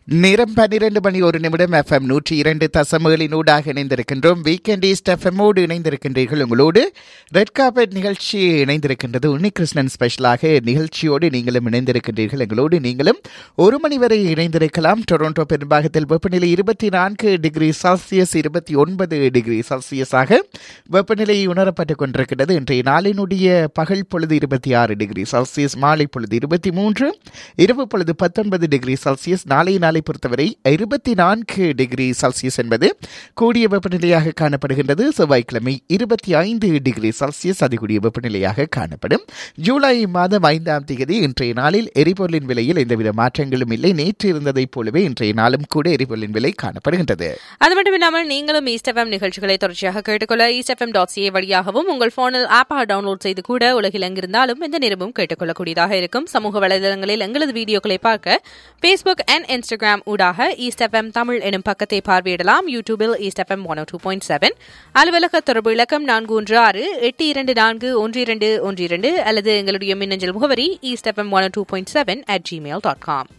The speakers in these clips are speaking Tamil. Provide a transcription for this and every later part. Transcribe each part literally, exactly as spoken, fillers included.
நேரம் பன்னிரண்டு மணி ஒரு நிமிடம். எஃப்எம் நூற்றி இரண்டு தசமகளினூடாக இணைந்திருக்கின்றோம். வீக்கெண்ட் ஈஸ்ட் எஃப்எம்மோடு இணைந்திருக்கின்றீர்கள். உங்களோடு ரெட் கார்பெட் நிகழ்ச்சி இணைந்திருக்கின்றது. உன்னிகிருஷ்ணன் ஸ்பெஷலாக நிகழ்ச்சியோடு நீங்களும் இணைந்திருக்கின்றீர்கள். எங்களோடு நீங்களும் ஒரு மணி வரை இணைந்திருக்கலாம். டொரண்டோ பெரும்பாகத்தில் வெப்பநிலை இருபத்தி நான்கு டிகிரி செல்சியஸ், இருபத்தி ஒன்பது டிகிரி செல்சியஸாக வெப்பநிலை உணரப்பட்டுக் கொண்டிருக்கிறது. இன்றைய நாளினுடைய பகல் பொழுது இருபத்தி ஆறு டிகிரி செல்சியஸ், மாலை பொழுது இருபத்தி மூன்று, இரவு பொழுது பத்தொன்பது டிகிரி செல்சியஸ். நாளை நாளை பொறுத்தவரை இருபத்தி நான்கு டிகிரி செல்சியஸ் என்பது கூடிய வெப்பநிலையாக காணப்படுகின்றது. செவ்வாய்க்கிழமை இருபத்தி ஐந்து டிகிரி செல்சியஸ் அதிகூடிய வெப்பநிலையாக காணப்படும். ஜூலை மாதம் ஐந்தாம் தேதி இன்றைய நாளில் எரிபொருளின் விலையில் எந்தவித மாற்றங்களும் இல்லை. நேற்று இருந்ததை போலவே இன்றைய நாளும் கூட எரிபொருளின் விலை காணப்படுகின்றது. அது மட்டுமில்லாமல் நீங்களும் ஈஸ்ட் எஃப்எம் நிகழ்ச்சிகளை தொடர்ச்சியாக கேட்டுக்கொள்ள ஈஸ்ட் எஃப்எம் டாட் சிஏ வழியாகவும் உங்கள் போனில் ஆப்பாக டவுன்லோட் செய்து கூட உலகில் எங்கிருந்தாலும் எந்த நேரமும் கேட்டுக்கொள்ளக்கூடியதாக இருக்கும். சமூக வலைதளங்களில் எங்களது வீடியோக்களை பார்க்க பேஸ்புக் அண்ட் இன்ஸ்டாகிராம் ஊடாக ஈஸ்ட் எஃப்எம் தமிழ் எனும் பக்கத்தை பார்வையிடலாம். யூடியூபில் east FM one two point seven, அலுவலக தொடர்பு இலக்கம் நான்கு ஒன்று ஆறு எட்டு இரண்டு நான்கு ஒன்று இரண்டு ஒன்று இரண்டு அல்லது எங்களுடைய மின்னஞ்சல் முகவரி east FM one two point seven at Gmail dot com.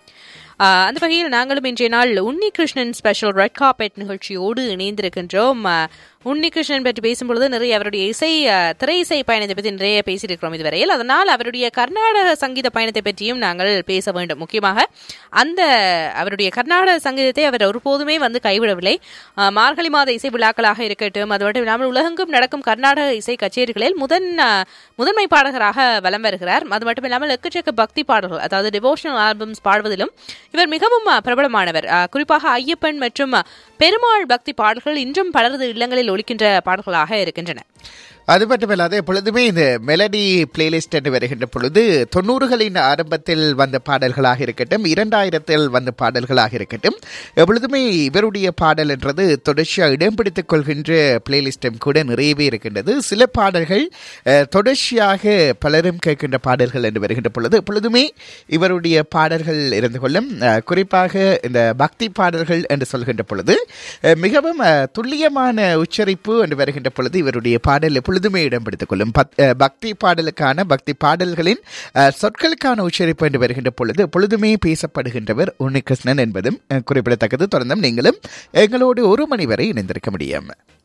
அந்த வகையில் நாங்களும் இன்றைய நாள் உன்னிகிருஷ்ணன் ஸ்பெஷல் ரெட் கார்பெட் நிகழ்ச்சியோடு இணைந்திருக்கின்றோம். உன்னிகிருஷ்ணன் பற்றி பேசும்பொழுது நிறைய அவருடைய இசை திரை இசை பயணத்தை பற்றி நிறைய பேசியிருக்கிறோம் இதுவரையில். அதனால் அவருடைய கர்நாடக சங்கீத பயணத்தை பற்றியும் நாங்கள் பேச வேண்டும். முக்கியமாக அந்த அவருடைய கர்நாடக சங்கீதத்தை அவர் ஒருபோதுமே வந்து கைவிடவில்லை. மார்கழி மாத இசை விழாக்களாக இருக்கட்டும், அது மட்டும் இல்லாமல் உலகெங்கும் நடக்கும் கர்நாடக இசை கச்சேரிகளில் முதன் முதன்மை பாடகராக வலம் வருகிறார். அது மட்டும் இல்லாமல் எக்கச்சக்க பக்தி பாடல்கள், அதாவது டிவோஷனல் ஆல்பம்ஸ் பாடுவதிலும் இவர் மிகவும் பிரபலமானவர். குறிப்பாக ஐயப்பன் மற்றும் பெருமாள் பக்தி பாடல்கள் இன்றும் பலரது இல்லங்களில் ஒலிக்கின்ற பாடல்களாக இருக்கின்றன. அது மட்டுமல்லாது எப்பொழுதுமே இந்த மெலடி பிளேலிஸ்ட் என்று வருகின்ற பொழுது தொண்ணூறுகளின் ஆரம்பத்தில் வந்த பாடல்களாக இருக்கட்டும், இரண்டாயிரத்தில் வந்த பாடல்களாக இருக்கட்டும், எப்பொழுதுமே இவருடைய பாடல் என்றது தொடர்ச்சியாக இடம் பிடித்துக் கொள்கின்ற பிளேலிஸ்டும் கூட நிறையவே இருக்கின்றது. சில பாடல்கள் தொடர்ச்சியாக பலரும் கேட்கின்ற பாடல்கள் என்று வருகின்ற பொழுது எப்பொழுதுமே இவருடைய பாடல்கள் இருந்து கொள்ளும். குறிப்பாக இந்த பக்தி பாடல்கள் என்று சொல்கின்ற பொழுது மிகவும் துல்லியமான உச்சரிப்பு என்று வருகின்ற பொழுது இவருடைய பாடல் எப்பொழுதுமே இடம் பிடித்துக் கொள்ளும். பக்தி பாடலுக்கான பக்தி பாடல்களின் சொற்களுக்கான உச்சரிப்பு என்று வருகின்ற பொழுது எப்பொழுதுமே பேசப்படுகின்றவர் உன்னிகிருஷ்ணன் என்பதும் குறிப்பிடத்தக்கது. தொடர்ந்தும் நீங்களும் எங்களோடு ஒரு மணி வரை இணைந்திருக்க முடியும்.